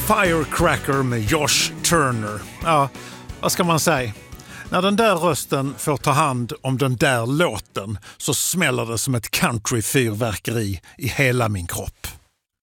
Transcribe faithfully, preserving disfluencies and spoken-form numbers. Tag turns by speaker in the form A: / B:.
A: Firecracker med Josh Turner. Ja, vad ska man säga? När den där rösten får ta hand om den där låten så smäller det som ett countryfyrverkeri i hela min kropp.